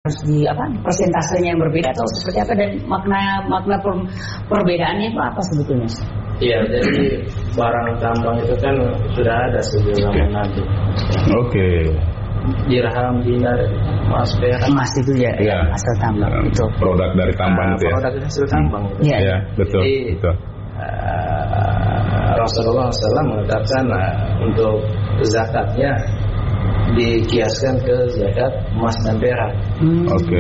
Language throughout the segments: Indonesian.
harus di apa persentasenya yang berbeda atau seperti apa, dan makna perbedaannya itu apa sebetulnya? Iya, jadi barang tambang itu kan sudah ada sejak zaman Nabi. Oke. Dirham, dinar, perak. Emas itu ya, hasil tambang itu. Produk dari tambang itu ya. Produk hasil tambang. Iya, betul. Jadi, betul. Rasulullah SAW mengatakan untuk zakatnya dikiaskan ke zakat emas dan perak. Oke.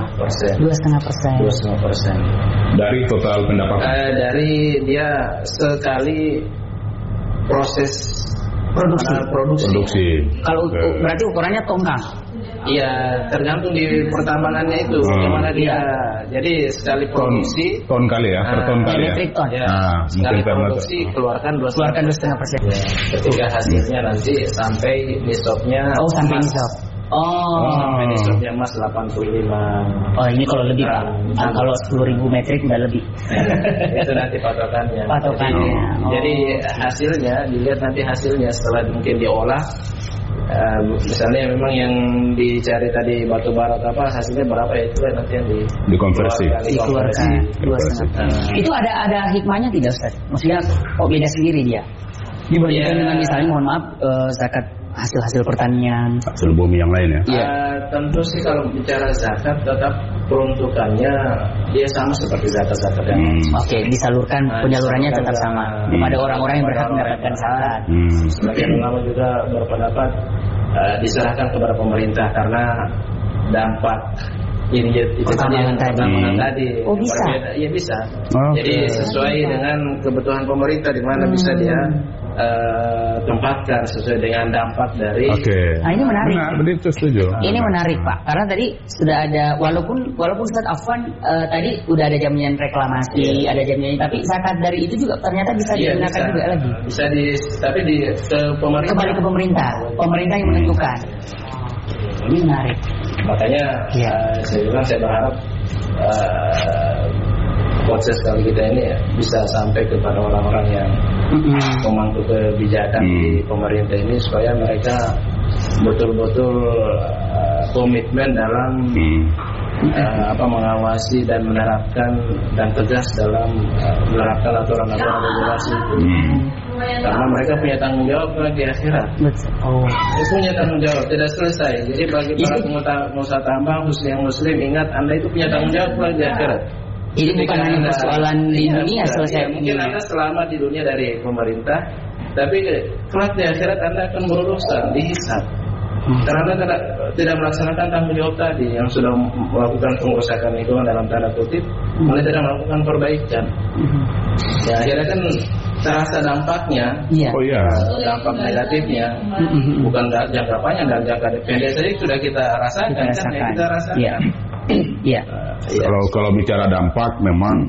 2,5%. Dari total pendapatan. Dari dia sekali proses produksi. Kalau berarti ukurannya tongkang. Iya, tergantung di pertambangannya itu gimana dia. Jadi sekali produksi ton kali ya, per ton kali ya. Metrik ton. Ya, sekali produksi keluarkan 2,5%. Ya, ketika hasilnya nanti sampai nisabnya. Oh, sampai nisab. Sampai nisabnya emas 85. Oh, ini kalau lebih Pak. Kalau 10.000 metrik udah lebih. Itu nanti patokannya. Jadi hasilnya dilihat nanti hasilnya setelah mungkin diolah. Misalnya memang yang dicari tadi batu bara apa hasilnya berapa ya, itu nanti yang dikonversi. Dikeluarkan. Itu ada hikmahnya tidak Ustaz? Maksudnya kok beda sendiri dia dibandingkan dengan misalnya mohon maaf zakat hasil pertanian, hasil bumi yang lain ya. Tentu sih kalau bicara zakat tetap peruntukannya dia sama seperti zakat yang Oke, disalurkan penyalurannya tetap sama kepada orang-orang yang berhak mendapatkan zakat. Sebagian ulama juga berpendapat diserahkan kepada pemerintah karena dampak pertambangan tadi. Oh, bisa. Iya bisa. Jadi sesuai dengan kebutuhan pemerintah di mana bisa dia tempatkan sesuai dengan dampak dari. Nah, ini menarik. Betul, setuju. Ini menarik Pak, karena tadi sudah ada walaupun Ustaz Afwan tadi udah ada jaminan reklamasi, ada jaminan, tapi zakat dari itu juga ternyata bisa digunakan juga lagi. Bisa tapi ke pemerintah. Kembali ke pemerintah yang menentukan. Ini menarik. Makanya saya berharap proses kali kita ini bisa sampai kepada orang-orang yang pemangku kebijakan di pemerintah ini supaya mereka betul-betul komitmen dalam mengawasi dan menerapkan dan tegas dalam menerapkan aturan-aturan regulasi itu. Karena mereka punya tanggung jawab di akhirat. Punya tanggung jawab, tidak selesai. Jadi bagi para pengusaha tambang yang muslim, ingat Anda itu punya tanggung jawab di akhirat. Jadi bukan hanya persoalan di dunia selesai. Mungkin Anda selamat di dunia dari pemerintah, tapi kelak di akhirat Anda akan berurusan dihisab. Karena Anda tidak melaksanakan tanggung jawab tadi yang sudah melakukan pengurusakan lingkungan dalam tanda kutip, Anda tidak melakukan perbaikan. Ya akhirnya kan terasa dampaknya. Dampak negatifnya bukan jangka panjang dan jangka pendek saja sudah kita rasakan. Kalau bicara dampak memang.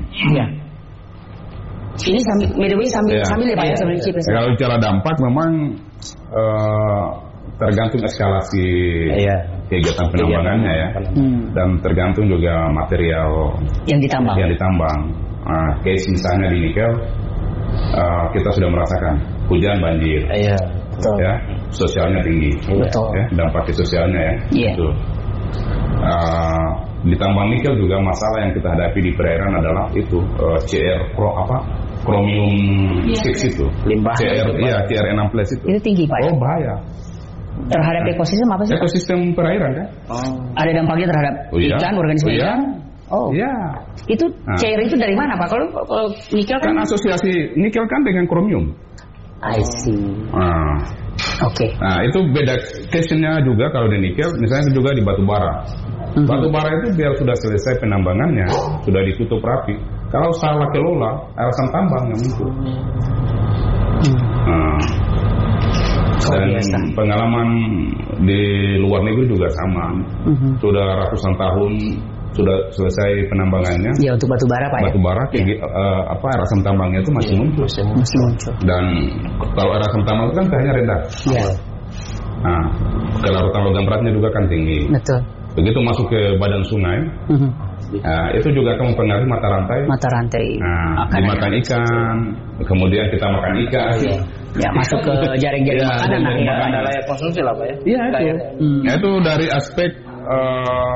Ini sambil ya Pak ya, sambil cip. Kalau bicara dampak memang tergantung eskalasi kegiatan penambangannya ya, dan tergantung juga material yang ditambang. Case misalnya di nikel, kita sudah merasakan hujan banjir, sosialnya tinggi, dampak sosialnya ya. Di tambang nikel juga masalah yang kita hadapi di perairan adalah itu chromium 6 itu, CR6+ itu. Itu tinggi Pak. Bahaya. Terhadap ekosistem apa sih? Ekosistem perairan kan? Ada dampaknya terhadap ikan, organisme ikan. Itu cair itu dari mana Pak? Kalau nikel kan asosiasi nikel kan dengan kromium. I see. Nah itu beda case-nya juga kalau di nikel, misalnya juga di batu bara. Batu bara itu biar sudah selesai penambangannya, sudah ditutup rapi. Kalau salah kelola, alasan tambang yang muncul. Dan pengalaman di luar negeri juga sama. Sudah ratusan tahun sudah selesai penambangannya. Ya untuk batu bara Pak. Batu bara asam tambangnya itu masih muncul. Dan kalau asam tambang itu kan pH-nya rendah. Kelarutan logam beratnya juga kan tinggi. Betul. Begitu masuk ke badan sungai, itu juga akan mempengaruhi mata rantai. Dimakan ikan, kemudian kita makan ikan. Masuk ke jaring-jaring makanan. Ada layak konsumsi lah Pak ya. Iya itu. Itu dari aspek